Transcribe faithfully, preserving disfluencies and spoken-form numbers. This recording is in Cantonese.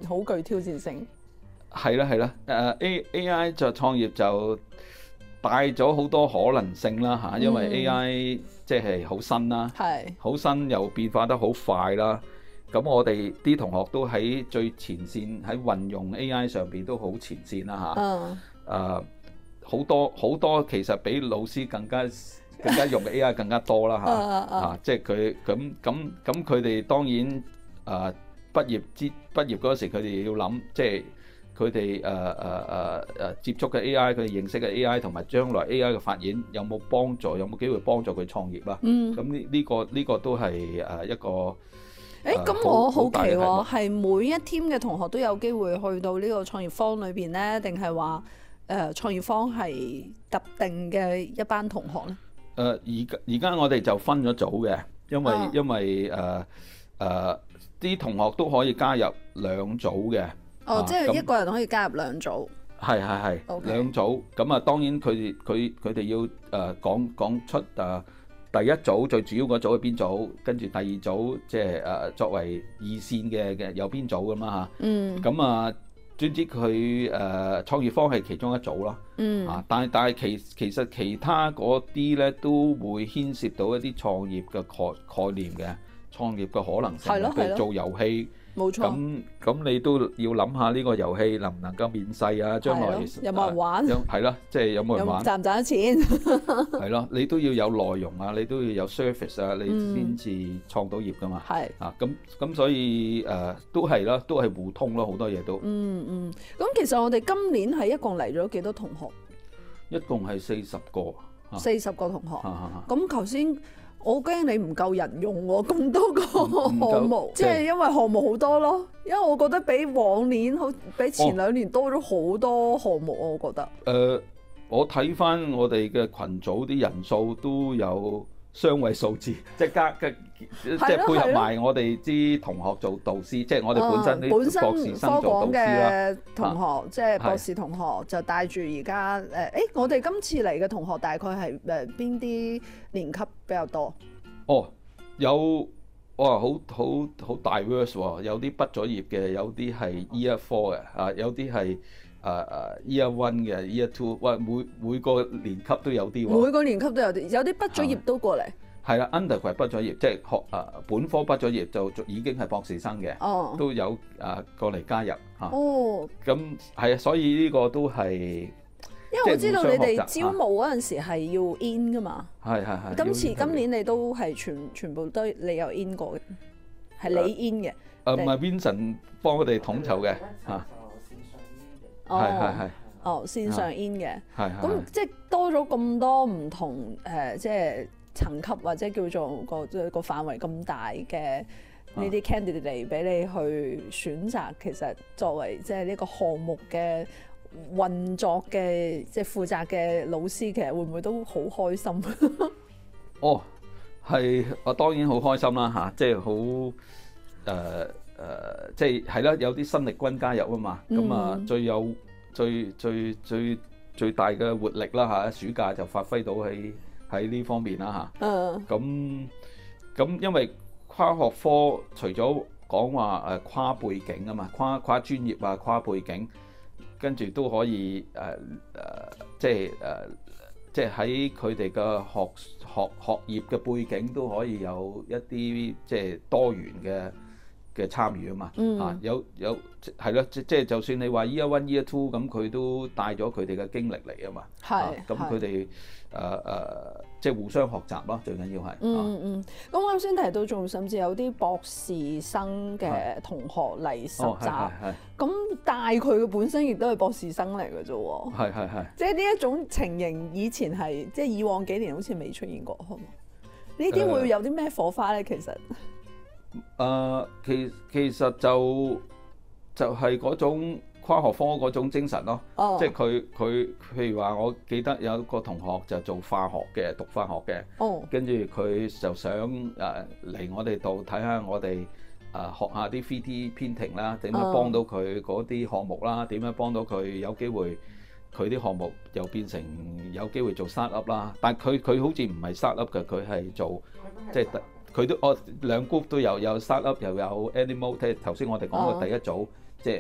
好具挑戰性。 係啦係啦，誒 A A I 就創業就帶咗好多可能性啦嚇，因為 A I 即係好新啦，好、嗯、新又變化得好快啦。咁我哋啲同學都喺最前線，喺運用 A I 上邊都好前線啦嚇。誒、嗯，好、呃、多好多其實比老師更加更加用 A I 更加多啦嚇。啊，即係佢咁咁咁，佢哋當然誒、呃、畢業之畢業嗰時，佢哋要諗即係。佢哋誒誒誒誒接觸嘅 A I，佢哋認識嘅 A I 同埋將來 A I 嘅發展有冇幫助，有冇機會幫助佢創業啦？嗯，咁呢呢個呢、呢個都係誒一個。誒、 欸，咁、呃、我好奇喎，係每一 team 嘅同學都有機會去到呢個創業坊裏邊咧，定係話誒創業坊係特定嘅一班同學咧？ 誒而家而家我哋就分咗組嘅，因為、啊、因為誒誒啲同學都可以加入兩組嘅。 哦，啊、即係一個人可以加入兩組。 係係係，係 Okay. 兩組。咁啊，當然佢哋佢佢哋要誒、呃、講講出誒、呃、第一組最主要嗰組係邊組，跟住第二組即係誒作為二線嘅嘅有邊組咁啦嚇。嗯。咁啊，總之佢誒創業坊係其中一組咯。嗯。啊，但係但係其其實其他嗰啲咧都會牽涉到一啲創業嘅概概念嘅，創業嘅可能性，譬如做遊戲。 冇錯， 咁咁你都要諗下呢個遊戲能唔能夠面世啊？將來有冇人玩？ 係咯，即係有冇人玩？ 賺唔賺得錢？ 係咯，你都要有內容啊，你都要有 service 啊，你先至創到業噶嘛。係、嗯、啊，咁咁所以誒、呃、都係啦，都係互通咯，好多嘢都。 嗯嗯，咁其實我哋今年係一共嚟咗幾多同學？ 一共係四十個。 四十個同學。咁頭先。我驚你唔夠人用喎，咁多個項目，即係因為項目好多咯。因為我覺得比往年好，比前兩年多咗好多項目、哦、我覺得。誒、 呃，我睇翻我哋嘅群組啲人數都有雙位數字，即係加嘅，即係配合埋我哋啲同學做導師，即係我哋本身啲博士生做導師啦。 同學、啊、即係博士同學就帶住而家誒，誒、欸，我哋今次嚟嘅同學大概係誒邊啲年級比較多？ 哦，有哇，好好好 diverse 喎，有啲畢咗業嘅，有啲係 year four 嘅，啊，有啲係。誒誒、uh, year one 嘅 year two， 喂，每每個年級都有啲喎。 每個年級都有啲，有啲畢咗業都過嚟。 係啦 undergrad 畢咗業，即係學誒、uh, 本科畢咗業就已經係博士生嘅，哦、都有誒、uh, 過嚟加入嚇。哦，咁係啊，所以呢個都係。 因為我知道你哋招募嗰陣時係要 in 噶嘛。係係係。今次今年你都係全全部都你有 in 過嘅，係你 in 嘅。 誒唔係 Vincent 幫我哋統籌嘅嚇。 係係係，哦，線上 in 嘅，咁即係多咗咁多唔同誒、呃，即係層級或者叫做個即係個範圍咁大嘅呢啲 candidate 嚟俾你去選擇。其實作為即係呢個項目嘅運作嘅即係負責嘅老師，其實會唔會都好開心？ 哦，係，我當然好開心啦嚇，即係好誒。呃誒、呃，即係係啦，有啲新力軍加入啊嘛，咁、嗯、啊最有最最最最大嘅活力啦嚇、啊，暑假就發揮到喺喺呢方面啦嚇。嗯。咁咁，因為跨學科除咗講話誒跨背景啊嘛，跨跨專業啊，跨背景，跟住都可以誒誒、呃呃，即係誒、呃，即係喺佢哋嘅學學學業嘅背景都可以有一啲即係多元嘅嘅參與啊嘛，嗯、啊有有係咯，即即係就算你話 year one year two 咁，佢都帶咗佢哋嘅經歷嚟啊嘛，係咁佢哋誒誒即係互相學習咯，最緊要係。 嗯嗯嗯，咁啱先提到仲甚至有啲博士生嘅同學嚟實習，咁、哦、帶佢嘅本身亦都係博士生嚟嘅啫喎，係係係，即係呢一種情形以前係即係以往幾年好似未出現過，係嘛？呢啲會有啲咩火花咧？其實？ 誒、呃，其其實就就係、是、嗰種跨學科嗰種精神咯，oh. 即係佢佢譬如話，我記得有一個同學就做化學嘅，讀化學嘅，oh. 跟住佢就想誒嚟、呃、我哋度睇下我哋誒、呃、學下啲 three D printing 啦，點樣幫到佢嗰啲項目啦，點樣幫到佢有機會佢啲項目又變成有機會做 start up 啦，但係佢佢好似唔係 start up 嘅，佢係做即係。佢都我兩 group 都有有 start up 又有 animal， 即係頭先我哋講嘅第一組，